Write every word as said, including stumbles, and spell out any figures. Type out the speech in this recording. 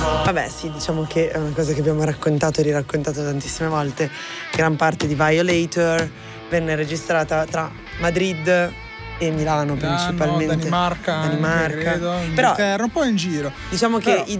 Vabbè, sì, diciamo che è una cosa che abbiamo raccontato e riraccontato tantissime volte. Gran parte di Violator venne registrata tra Madrid e Milano, Milano, principalmente. Danimarca, Danimarca. anche, credo, Però Inghilterra, un po' in giro. diciamo che Però, i